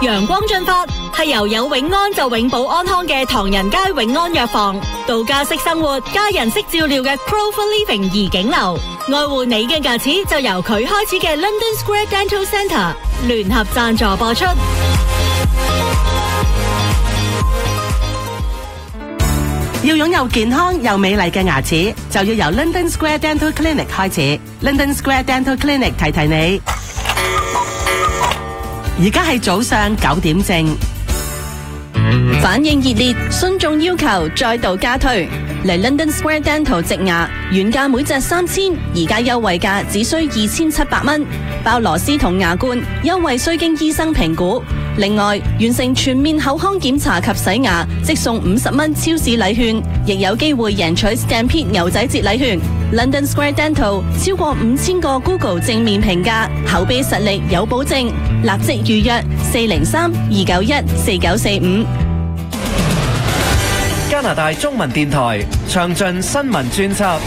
陽光進發係由有永安就永保安康嘅唐人街永安藥房，度假式生活家人式照料嘅 Clover Living 怡景樓，愛護你嘅牙齒就由佢開始嘅 London Square Dental Centre 聯合贊助播出。 要擁有健康又美麗嘅牙齒，就要由 London Square Dental Clinic 開始。London Square Dental Clinic 提提你，而家係早上9點正。 反應熱烈，信眾要求再度加推。嚟 London Square Dental 植牙，原價每隻3000，而家優惠價只需2700蚊，包螺絲同牙冠，優惠需經醫生評估。另外，完成全面口腔檢查及洗牙，即送50蚊超市禮券，亦有機會贏取 Stampede 牛仔節禮券。London Square Dental 超過5000個 Google 正面評價，口碑實力有保證，立即預約403-291-4945。 加拿大中文電台詳盡新聞專輯。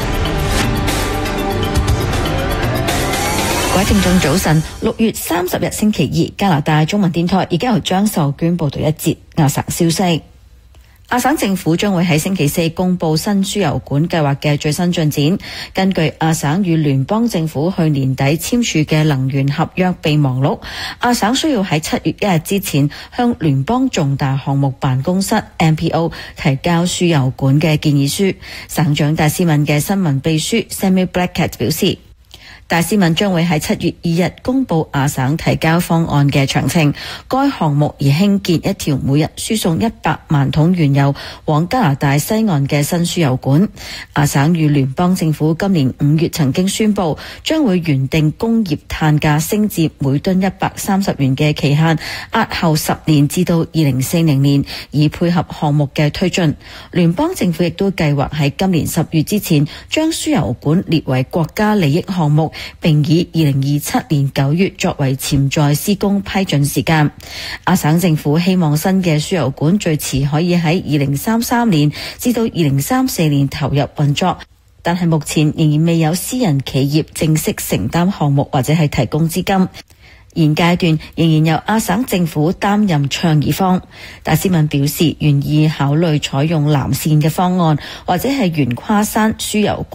各位聽眾早晨，6月30日星期2，加拿大中文電台而家由張秀娟報道一節亞省消息。亞省政府將會喺星期4公布新輸油管計劃嘅最新進展。根據亞省與聯邦政府去年底簽署嘅能源合約備忘錄，亞省需要喺7月1日之前向聯邦重大項目辦公室 MPO 提交輸油管嘅建議書。省長戴斯文嘅新聞秘書 Samuel Blackett 表示，戴斯文將會喺7月2日公布亞省提交方案嘅詳情。該項目而興建一條每日輸送100萬桶原油往加拿大西岸嘅新輸油管。亞省與聯邦政府今年5月曾經宣布，將會原定工業碳價升至每噸130元嘅期限，押後10年至到2040年，以配合項目嘅推進。聯邦政府亦都計劃喺今年10月之前將輸油管列為國家利益項目，並以2027年9月作為潛在施工批准時間。亞省政府希望新嘅輸油管最遲可以喺2033年至到2034年投入運作，但係目前仍然未有私人企業正式承擔項目或者係提供資金。現階段仍然由亞省政府擔任倡議方。戴斯文表示願意考慮採用南線嘅方案，或者係沿跨山輸油管